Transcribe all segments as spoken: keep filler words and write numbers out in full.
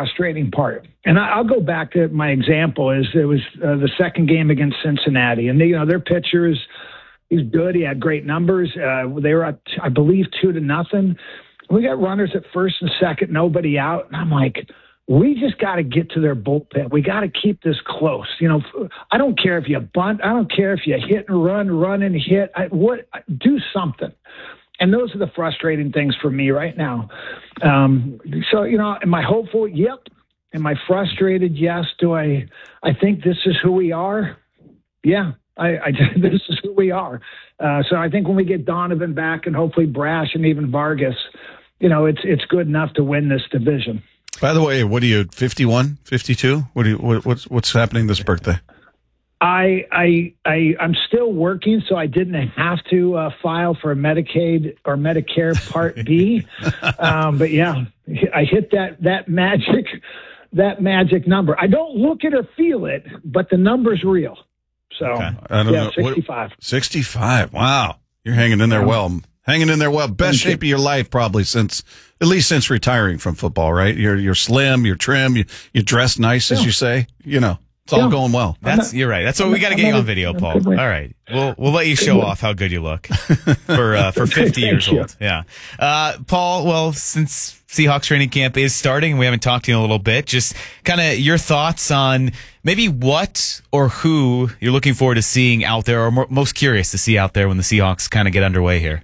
frustrating part. And I, I'll go back to my example is it was uh, the second game against Cincinnati. And, they, you know, their pitchers, he's good. He had great numbers. Uh, they were up, I believe, two to nothing. We got runners at first and second, nobody out. And I'm like, we just got to get to their bullpen. We got to keep this close. You know, I don't care if you bunt. I don't care if you hit and run, run and hit. I, what do something. And those are the frustrating things for me right now. Um, so, you know, am I hopeful? Yep. Am I frustrated? Yes. Do I, I think this is who we are? Yeah, I, I this is who we are. Uh, so I think when we get Donovan back and hopefully Brash and even Vargas, you know, it's, it's good enough to win this division. By the way, what are you, fifty-one, fifty-two? What do you, what, what's, what's happening this birthday? I, I, I, I'm still working, so I didn't have to uh, file for Medicaid or Medicare Part B. um, but yeah, I hit that, that magic, that magic number. I don't look it or feel it, but the number's real. So okay. I don't yeah, know. sixty-five. What, sixty-five. Wow. You're hanging in there yeah. well. Hanging in there well. Best Thank shape you. of your life probably since, at least since retiring from football, right? You're, you're slim, you're trim, you, you dress nice, yeah. as you say, you know. It's all yeah. going well. That's you're right. That's what we got to get you on video, Paul. All right, we'll we'll let you show off how good you look for uh, for fifty years old. Yeah, uh, Paul. Well, since Seahawks training camp is starting, and we haven't talked to you in a little bit, just kind of your thoughts on maybe what or who you're looking forward to seeing out there, or more, most curious to see out there when the Seahawks kind of get underway here.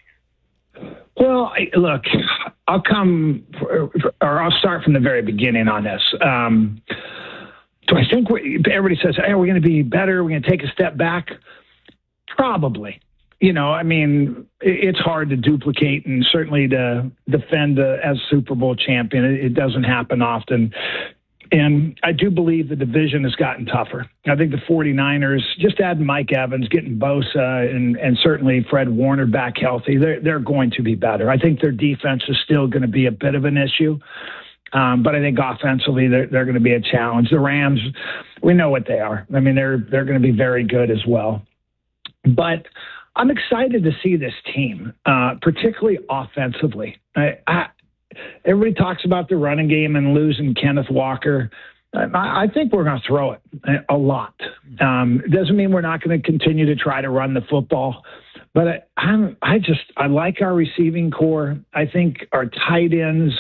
Well, I, look, I'll come for, or I'll start from the very beginning on this. Um, Do I think we, everybody says, hey, we're going to be better, we're going to take a step back? Probably. You know, I mean, it's hard to duplicate and certainly to defend uh, as Super Bowl champion. It, it doesn't happen often. And I do believe the division has gotten tougher. I think the 49ers, just adding Mike Evans, getting Bosa, and, and certainly Fred Warner back healthy, they're, they're going to be better. I think their defense is still going to be a bit of an issue. Um, but I think offensively they're, they're going to be a challenge. The Rams, we know what they are. I mean, they're they're going to be very good as well. But I'm excited to see this team, uh, particularly offensively. I, I, everybody talks about the running game and losing Kenneth Walker. I, I think we're going to throw it a lot. Um, it doesn't mean we're not going to continue to try to run the football. But I, I'm, I just I like our receiving core. I think our tight ends.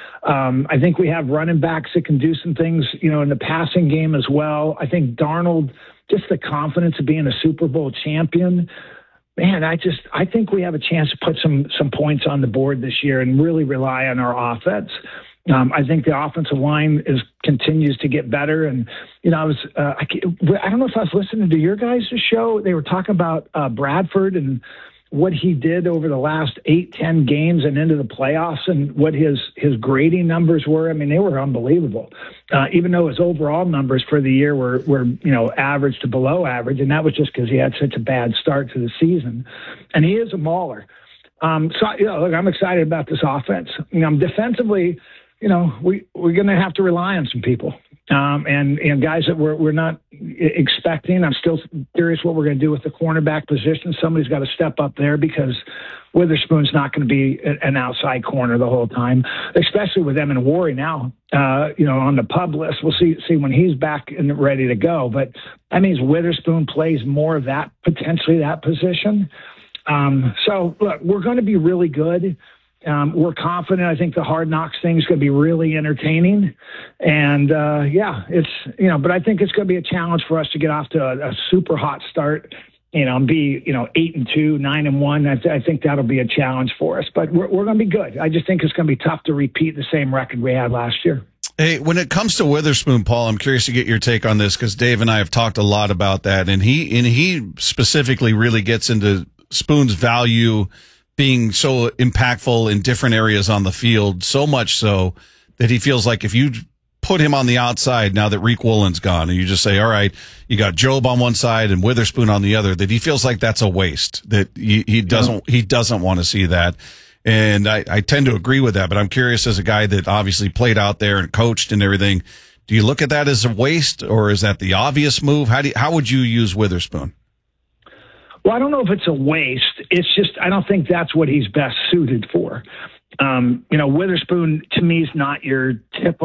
Um, I think we have running backs that can do some things, you know, in the passing game as well. I think Darnold, just the confidence of being a Super Bowl champion, man, I just, I think we have a chance to put some, some points on the board this year and really rely on our offense. Um, I think the offensive line is continues to get better. And, you know, I was, uh, I, I don't know if I was listening to your guys' show. They were talking about uh, Bradford and what he did over the last eight, ten games and into the playoffs and what his, his grading numbers were. I mean, they were unbelievable, uh, even though his overall numbers for the year were, were, you know, average to below average. And that was just because he had such a bad start to the season. And he is a mauler. Um, so, you know, look, I'm excited about this offense. You know, defensively, you know, we, we're going to have to rely on some people. Um, and, and guys that we're, we're not expecting. I'm still curious what we're going to do with the cornerback position. Somebody's got to step up there because Witherspoon's not going to be an outside corner the whole time, especially with Evan Warry now, uh, you know, on the pub list. We'll see, see when he's back and ready to go. But that means Witherspoon plays more of that, potentially that position. Um, so, look, we're going to be really good. Um, we're confident. I think the Hard Knocks thing is going to be really entertaining. And, uh, yeah, it's, you know, but I think it's going to be a challenge for us to get off to a, a super hot start, you know, and be, you know, eight and two, nine and one. I, th- I think that'll be a challenge for us, but we're, we're going to be good. I just think it's going to be tough to repeat the same record we had last year. Hey, when it comes to Witherspoon, Paul, I'm curious to get your take on this because Dave and I have talked a lot about that. And he, and he specifically really gets into Spoon's value being so impactful in different areas on the field, so much so that he feels like if you put him on the outside now that Reek Woolen's gone and you just say, all right, you got Job on one side and Witherspoon on the other, that he feels like that's a waste, that he, he doesn't, he doesn't want to see that. And I, I tend to agree with that, but I'm curious as a guy that obviously played out there and coached and everything, do you look at that as a waste or is that the obvious move? How do you, how would you use Witherspoon? Well, I don't know if it's a waste. It's just I don't think that's what he's best suited for. Um, you know, Witherspoon to me is not your typical